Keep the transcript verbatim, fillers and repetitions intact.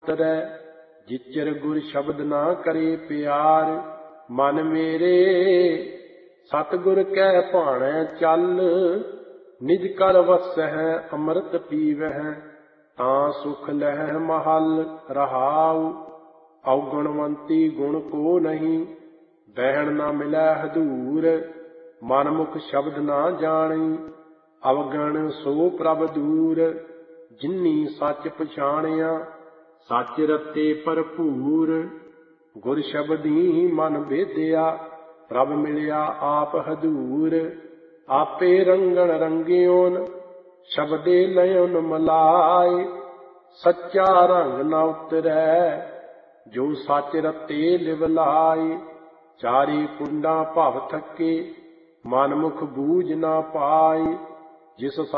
ਉਤਰੈ। ਜਿਚਰ ਗੁਰ ਸ਼ਬਦ ਨਾ ਕਰੇ ਪਿਆਰ, ਮਨ ਮੇਰੇ ਸਤਿਗੁਰ ਕੈ ਭਾਣੈ ਚੱਲ। ਨਿਜ ਕਰ ਵਸਹਿ ਅੰਮ੍ਰਿਤ ਪੀਵਹਿ, ਤਾਂ ਸੁਖ ਲਹਿ ਮਹਲ ਰਹਾਉ। ਔਗੁਣਵੰਤੀ ਗੁਣ ਕੋ ਨਹੀਂ, ਬਹਿਣ ਨਾ ਮਿਲੈ ਹਦੂਰ। ਮਨ ਮੁਖ ਸ਼ਬਦ ਨਾ ਜਾਣੀ, ਅਵਗਣ ਸੋ ਪ੍ਰਭ ਦੂਰ। ਜਿਨੀ ਸੱਚ ਪਛਾਣਿਆ, ਸੱਚ ਰਤੇ ਭਰਪੂਰ। ਗੁਰ ਸ਼ਬਦੀ ਮਨ ਭੇਦਿਆ, ਪ੍ਰਭ ਮਿਲਿਆ ਆਪ ਹਦੂਰ। ਆਪੇ ਰੰਗਣ ਰੰਗਿਓਨ, ਸ਼ਬਦੇ ਲਇਓਨ ਮਲਾਇ। ਸੱਚਾ ਰੰਗ ਨ ਉਤਰੈ, ਜੋ ਸੱਚ ਰਤੇ ਲਿਵ ਲਾਇ। ਚਾਰੀ ਕੁੰਡਾਂ ਭਵ ਥਕੇ, ਮਨ ਮੁਖ ਬੂਝ ਨਾ ਪਾਇ। ਜਿਸ